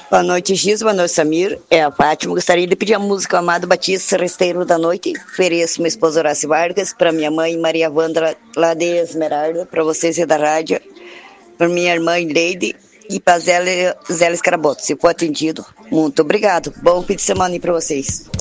Boa noite, Gis. Boa noite, Samir. É a Fátima. Gostaria de pedir a música Amado Batista, Resteiro da Noite. Ofereço minha esposa Horácio Vargas, para minha mãe Maria Wandra, lá de Esmeralda, para vocês e da rádio, para minha irmã Leide e para Zélia Scaraboto, se for atendido. Muito obrigado. Bom fim de semana aí para vocês.